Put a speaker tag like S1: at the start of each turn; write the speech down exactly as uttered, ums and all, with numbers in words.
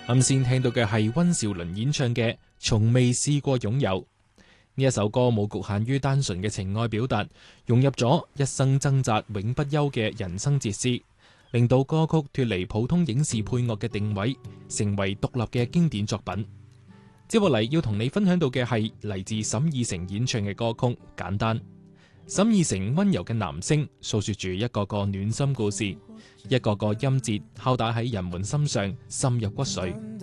S1: 啱先聽到嘅係溫兆倫演唱嘅《從未試過擁有》。呢一首歌冇局限於單純嘅情愛表達，融入咗一生掙扎永不休嘅人生哲思，令到歌曲脫離普通影視配樂嘅定位，成為獨立嘅經典作品。接落嚟要同你分享到嘅係嚟自沈以誠演唱嘅歌曲《簡單》。沈以誠溫柔嘅男聲訴說住一個個暖心故事，一個個音節敲打喺人們心上，深入骨髓。